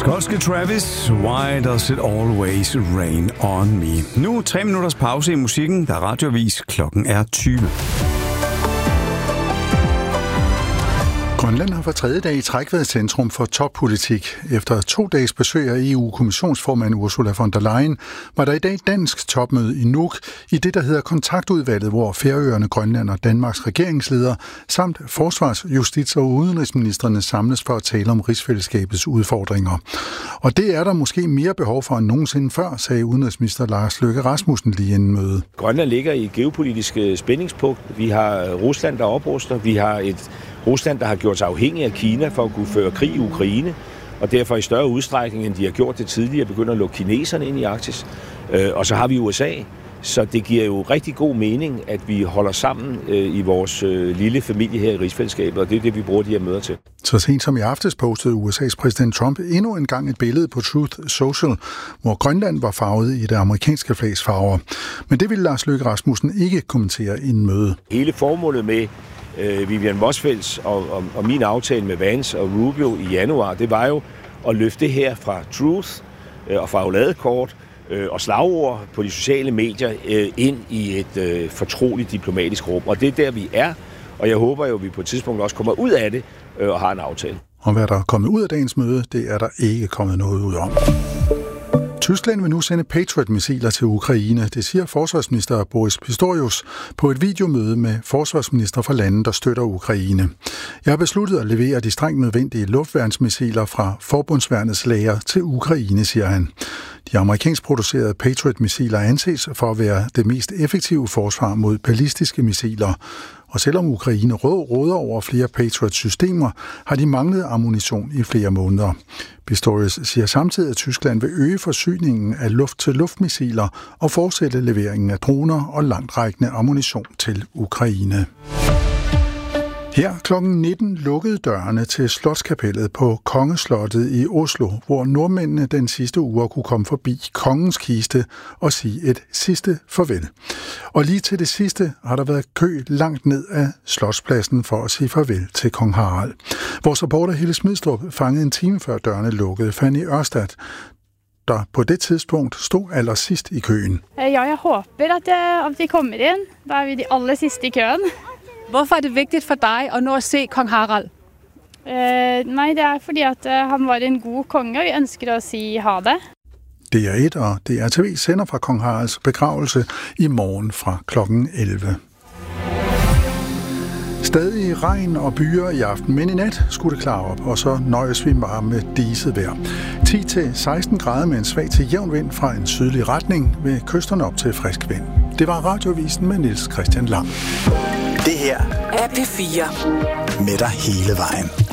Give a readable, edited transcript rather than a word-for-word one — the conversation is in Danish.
Skotske Travis, Why Does It Always Rain On Me? Nu 3 minutters pause i musikken, der er radioavis. Klokken er 20. Grønland har for 3. dag i træk været centrum for toppolitik. Efter 2 dages besøg af EU-kommissionsformand Ursula von der Leyen, var der i dag dansk topmøde i Nuuk i det, der hedder kontaktudvalget, hvor Færøerne, Grønland og Danmarks regeringsledere samt forsvars-, justits- og udenrigsministrene samles for at tale om rigsfællesskabets udfordringer. Og det er der måske mere behov for end nogensinde før, sagde udenrigsminister Lars Løkke Rasmussen lige inden mødet. Grønland ligger i et geopolitisk spændingspunkt. Vi har Rusland, der opruster. Vi har et Rusland, der har gjort sig afhængig af Kina for at kunne føre krig i Ukraine, og derfor i større udstrækning, end de har gjort det tidligere, begynder at lukke kineserne ind i Arktis. Og så har vi USA, så det giver jo rigtig god mening, at vi holder sammen i vores lille familie her i rigsfællesskabet, og det er det, vi bruger de her møder til. Så sent som i aftes postede USA's præsident Trump endnu en gang et billede på Truth Social, hvor Grønland var farvet i det amerikanske flags farver. Men det ville Lars Løkke Rasmussen ikke kommentere inden møde. Hele formålet med Vivian Motzfeldts og min aftale med Vance og Rubio i januar, det var jo at løfte det her fra Truth og fra Oladekort og slagord på de sociale medier ind i et fortroligt diplomatisk rum. Og det er der, vi er, og jeg håber jo, at vi på et tidspunkt også kommer ud af det og har en aftale. Og hvad der er kommet ud af dagens møde, det er der ikke kommet noget ud om. Tyskland vil nu sende Patriot-missiler til Ukraine, det siger forsvarsminister Boris Pistorius på et videomøde med forsvarsminister fra lande, der støtter Ukraine. Jeg har besluttet at levere de strengt nødvendige luftværnsmissiler fra forbundsværnets lager til Ukraine, siger han. De amerikansk producerede Patriot-missiler anses for at være det mest effektive forsvar mod ballistiske missiler. Og selvom Ukraine råder over flere Patriot-systemer, har de manglet ammunition i flere måneder. Pistorius siger samtidig, at Tyskland vil øge forsyningen af luft-til-luft-missiler og fortsætte leveringen af droner og langtrækkende ammunition til Ukraine. Her kl. 19 lukkede dørene til Slotskapellet på Kongeslottet i Oslo, hvor nordmændene den sidste uge kunne komme forbi kongens kiste og sige et sidste farvel. Og lige til det sidste har der været kø langt ned af Slotspladsen for at sige farvel til kong Harald. Vores reporter Helle Smidstrup fangede en time før dørene lukkede Fanny Ørstad, der på det tidspunkt stod allersidst i køen. Ja, jeg håber, at de kommer ind. Der er vi de aller sidste i køen. Hvorfor er det vigtigt for dig at nå at se kong Harald? Nej, det er fordi at han var en god konge, og vi ønsker at sige ha det. DR1 og DR TV sender fra kong Haralds begravelse i morgen fra klokken 11. Stadig regn og byer i aften, men i nat skulle det klare op, og så nøjes vi bare med diset vejr. 10-16 grader med en svag til jævn vind fra en sydlig retning, ved kysterne op til frisk vind. Det var Radioavisen med Niels Christian Lang. Det her er P4 med dig hele vejen.